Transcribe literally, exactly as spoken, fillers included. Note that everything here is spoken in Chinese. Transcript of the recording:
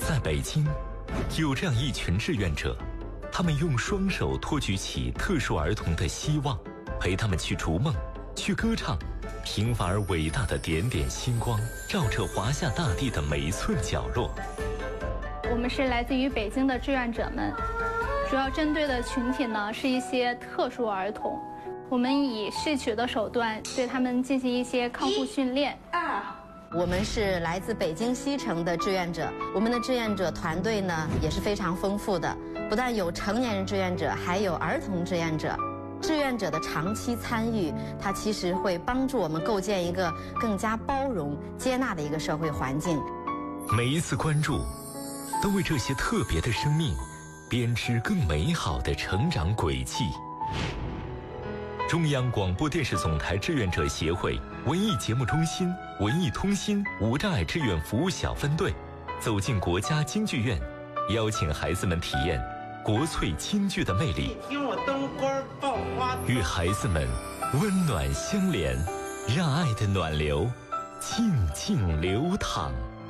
在北京，有这样一群志愿者，他们用双手托举起特殊儿童的希望，陪他们去逐梦，去歌唱。平凡而伟大的点点星光，照着华夏大地的每一寸角落。 我们是来自于北京的志愿者们，主要针对的群体呢是一些特殊儿童。我们以视觉的手段对他们进行一些康复训练。 二，我们是来自北京西城的志愿者，我们的志愿者团队呢也是非常丰富的，不但有成年人志愿者，还有儿童志愿者。志愿者的长期参与，它其实会帮助我们构建一个更加包容、接纳的一个社会环境。 每一次关注，都为这些特别的生命编织更美好的成长轨迹。中央广播电视总台志愿者协会文艺节目中心文艺通信无障碍志愿服务小分队走进国家京剧院，邀请孩子们体验国粹京剧的魅力， 听我灯光爆花， 与孩子们温暖相连，让爱的暖流静静流淌。